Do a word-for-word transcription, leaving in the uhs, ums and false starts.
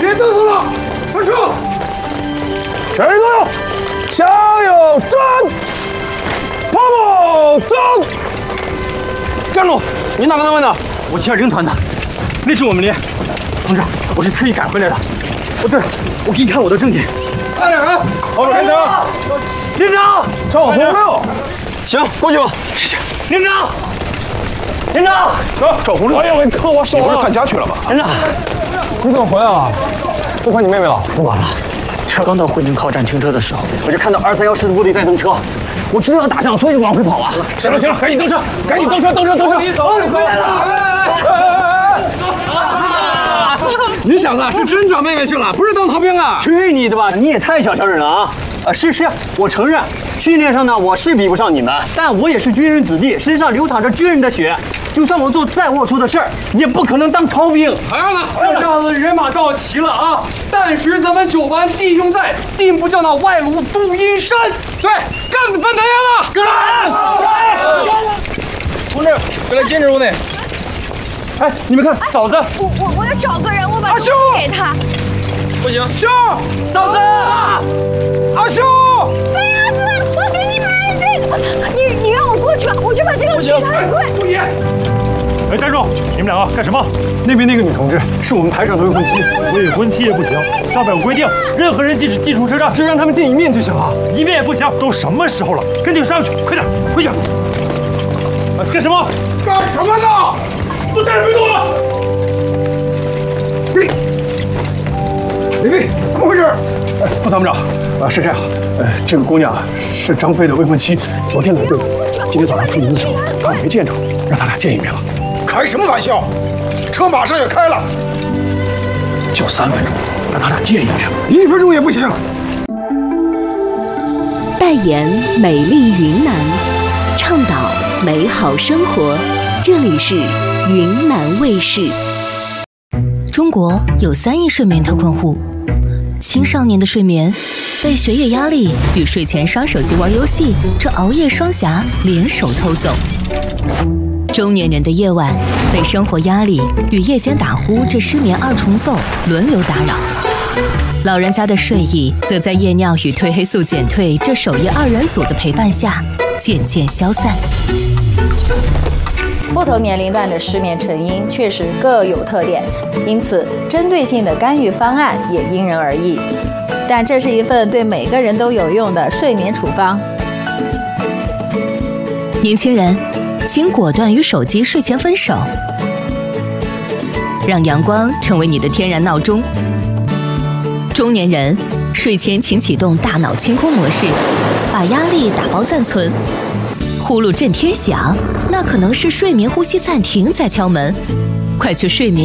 别嘚瑟了，上车！ 全员都有，向右转，跑步走。站住！你哪个单位的？ 我七二零团的，那是我们连。同志，我是特意赶回来的。哦，对了，我给你看我的证件。 快点啊！ 后面开枪！ 连长， 赵红六。 行，过去吧。谢谢。连长，连长， 走，赵红六。哎呀，我磕我手了！你不是探家去了吗？ 连长， 你怎么回来了？不管你妹妹了？ 不管了。车刚到惠宁靠站停车的时候，我就看到二三幺师的部队在登车，我知道要打仗，所以就往回跑啊。 行了行了，赶紧登车，赶紧登车，登车，登车！ 你走，你回来了！来来来！你小子是真找妹妹去了，不是当逃兵啊？ 去你的吧！你也太小瞧人了啊！呃，是是，我承认，训练上呢我是比不上你们，但我也是军人子弟，身上流淌着军人的血。就算我做再龌龊的事儿，也不可能当逃兵。 好样的！ 这下子人马到齐了啊！但使咱们九班弟兄在，定不叫那外虏杜阴山。 对，干翻太阳了！ 干！ 同志，过来禁止屋内。 哎，你们看，嫂子， 我我我要找个人，我把东西给他。 不行， 秀，嫂子，阿秀， 飞鸭子，我给你买这个，你你让我过去吧，我就把这个给他很快。 不行。 哎，站住！你们两个干什么？ 那边那个女同志是我们排长的未婚妻， 未婚妻也不行，上面有规定，任何人禁止进出车站， 就让他们见一面就行了。 一面也不行，都什么时候了？赶紧上去，快点，回去！啊，干什么？ 干什么呢？ 都站着别动了！ 李卫，怎么回事？哎，副参谋长，啊，是这样，呃，这个姑娘是张飞的未婚妻，昨天来队伍，今天早上出营的时候，他们没见着，让他俩见一面了。 开什么玩笑？车马上也开了， 就三分钟，让他俩见一面，一分钟也不行。 代言美丽云南，倡导美好生活，这里是云南卫视。中国有三亿睡眠特困户，青少年的睡眠被学业压力与睡前刷手机玩游戏这熬夜双侠联手偷走。中年人的夜晚被生活压力与夜间打呼这失眠二重奏轮流打扰，老人家的睡意则在夜尿与褪黑素减退这守夜二人组的陪伴下渐渐消散。 不同年龄段的失眠成因确实各有特点，因此针对性的干预方案也因人而异。但这是一份对每个人都有用的睡眠处方。 年轻人，请果断与手机睡前分手，让阳光成为你的天然闹钟。中年人，睡前请启动大脑清空模式，把压力打包暂存。呼噜震天响，那可能是睡眠呼吸暂停在敲门，快去睡眠